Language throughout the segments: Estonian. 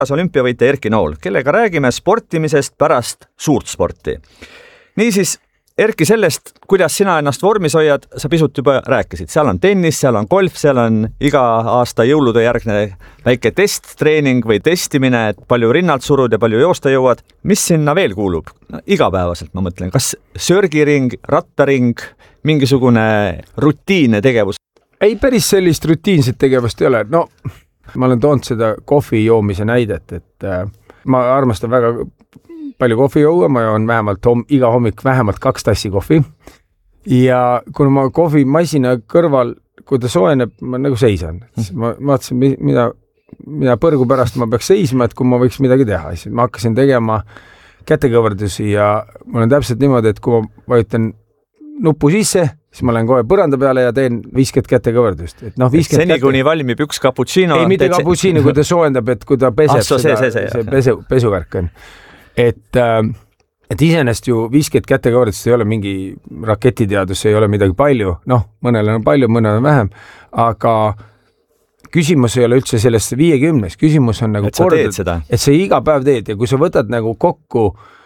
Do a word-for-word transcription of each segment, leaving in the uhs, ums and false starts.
olümpiavõitja Erki Nool, kellega räägime sportimisest pärast suurt sporti. Niisiis, Erki, sellest, kuidas sina ennast vormis hoiad, sa pisut juba rääkisid. Seal on tennis, seal on golf, seal on iga aasta jõulude järgne väike testtreening või testimine, et palju rinnalt surud ja palju joosta jõuad. Mis sinna veel kuulub? No, igapäevaselt ma mõtlen, kas sörgiring, rattaring, mingisugune rutiinne tegevus? Ei, päris sellist rutiinset tegevust ei ole. No, ma olen toonud seda kohvi joomise näidet, et äh, ma armastan väga palju kohvi juua, ma joon vähemalt hom- iga hommik vähemalt kaks tassi kohvi ja kuna ma kohvimasina kõrval, kui ta soojeneb, ma nagu seisan. Ma vaatasin, mida, mida põrgu pärast ma peaks seisma, et kui ma võiks midagi teha. Siis ma hakkasin tegema kätekõverdusi ja mul on täpselt niimoodi, et kui ma vajutan nupu sisse, siis ma lähen kohe põranda peale ja teen viiskümmend kätekõverdust. Et noh, viiskümmend seni käte... kuni valmib üks cappuccino. Ei, mitte cappuccino, kui ta soojendab, et kui ta peseb, ah, so, seda, see, see, see, see pesu, pesuvärk on. Et, et iseenest ju viiskümmend kätekõverdust ei ole mingi raketiteadus, ei ole midagi palju, noh, mõnel on palju, mõnel on vähem, aga küsimus ei ole üldse sellest viiekümnes, küsimus on nagu et sa kordad, teed seda. Et sa iga päev teed ja kui sa võtad nagu kokku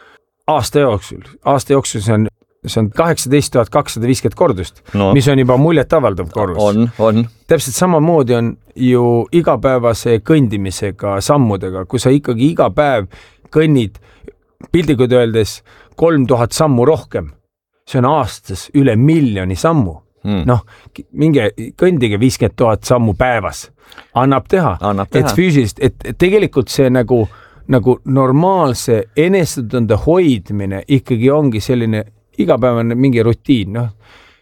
aasta jooksul, aasta jooksul see on, see on kaheksateist tuhat kakssada viiskümmend kordust, no. Mis on juba muljet avaldav kordus. On, on. Täpselt samamoodi on ju igapäevase kõndimisega, sammudega, kui sa ikkagi iga päev kõnnid pildikud öeldes kolm tuhat sammu rohkem. See on aastas üle miljoni sammu. Hmm. Noh, minge kõndige viiskümmend tuhat sammu päevas. Annab teha. Annab teha. Et füüsilist, et tegelikult see nagu, nagu normaalse enesetunde hoidmine ikkagi ongi selline igapäevane mingi rutiin. Noh,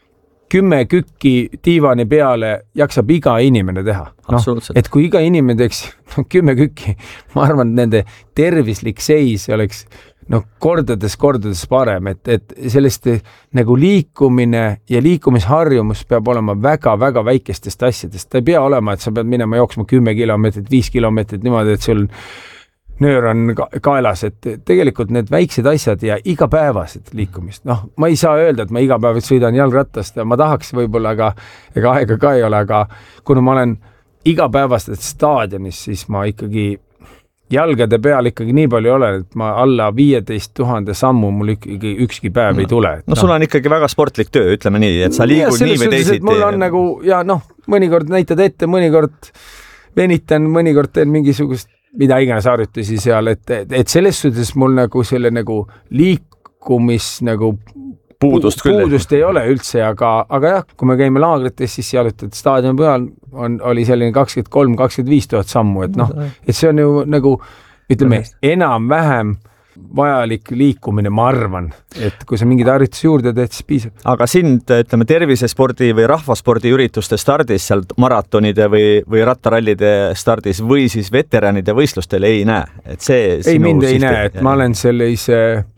kümme kükki diivani peale jaksab iga inimene teha. No, et kui iga inimene teeks no, kümme kükki, ma arvan, et nende tervislik seis oleks no, kordades, kordades parem, et, et sellest nagu liikumine ja liikumisharjumus peab olema väga, väga väikestest asjadest. Ta ei pea olema, et sa pead minema jooksma kümme kilomeetrit, viis kilomeetrit niimoodi, et sul nöör on kaelas, et tegelikult need väiksed asjad ja igapäevased liikumist. Noh, ma ei saa öelda, et ma igapäevad sõidan jalgrattast ja ma tahaks võib-olla, aga ega aega ka ei ole, aga kuna ma olen igapäevased staadionis, siis ma ikkagi jalgade peal ikkagi nii palju ole, et ma alla viieteist tuhande sammu mul ikkagi ükski päev no. ei tule. No, no sul on ikkagi väga sportlik töö, ütleme nii, et sa liigud nii või teisiti. Mul on nagu, ja noh, mõnikord näitad ette, mõnikord venitan, mõnikord teen mingisugust mida iganes harjutusi seal, et, et selles suhtes mul nagu selle nagu liikumis nagu puudust, küll. puudust ei ole üldse, aga, aga jah, kui me käime laagrites, siis jalutad staadioni peal on, oli selline kakskümmend kolm kakskümmend viis tuhat sammu, et noh, et see on ju nagu, ütleme, enam-vähem vajalik liikumine, ma arvan, et kui sa mingid harjutusi juurde teed, siis piisab. Aga sind, ütleme, tervisespordi või rahvaspordi ürituste stardis, seal maratonide või, või rattarallide stardis või siis veteranide võistlustel ei näe? Et see ei, mind ei näe, et ma olen sellise,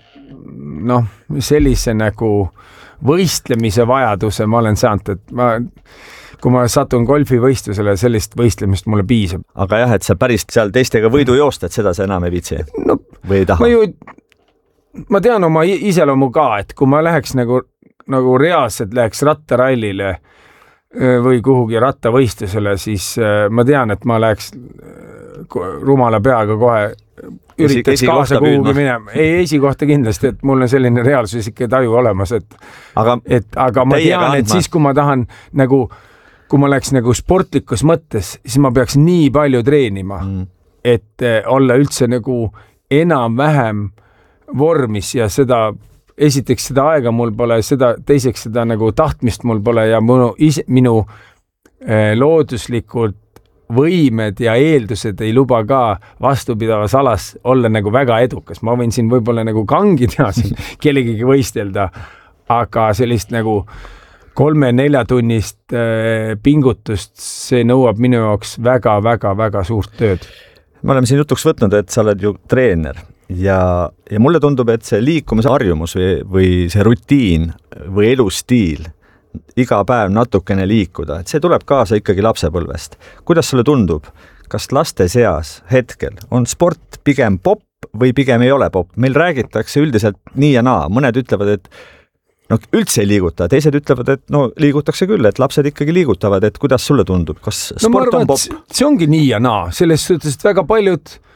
noh, sellise nagu võistlemise vajaduse ma olen saanud, et ma kui ma satun golfivõistlusele, sellist võistlemist mulle piisab. Aga jah, et sa päris seal teistega võidu joost, et seda sa enam ei viitsi no, või ei taha? Ma, ju, ma tean oma iseloomu ka, et kui ma läheks nagu, nagu reaalselt läheks rattarallile või kuhugi rattavõistlusele, siis ma tean, et ma läheks rumala peaga kohe üritaks Esi, kaasa kuhugi minema. Ei, esikohta kindlasti, et mul on selline reaalsus ikka taju olemas, et aga, et, aga ma tean, et andma. Siis kui ma tahan nagu kui ma läheks nagu sportlikus mõttes, siis ma peaks nii palju treenima, mm. et olla üldse nagu enam-vähem vormis ja seda, esiteks seda aega mul pole, seda, teiseks seda nagu tahtmist mul pole ja minu, ise, minu eh, looduslikult võimed ja eeldused ei luba ka vastupidavas alas olla nagu väga edukas. Ma võin siin võib-olla nagu kangi teha siin kellegagi võistelda, aga sellist nagu kolme-nelja tunnist äh, pingutust, see nõuab minu jaoks väga-väga-väga suurt tööd. Me oleme siin jutuks võtnud, et sa oled ju treener ja, ja mulle tundub, et see liikumise harjumus või, või see rutiin või elustiil, iga päev natukene liikuda, et see tuleb kaasa ikkagi lapsepõlvest. Kuidas sulle tundub, kas laste seas hetkel on sport pigem popp või pigem ei ole popp? Meil räägitakse üldiselt nii ja naa, mõned ütlevad, et no üldse ei liiguta, teised ütlevad, et no liigutakse küll, et lapsed ikkagi liigutavad, et kuidas sulle tundub, kas sport no, arvan, on popp? See ongi nii ja naa, selles suhtes, et väga paljud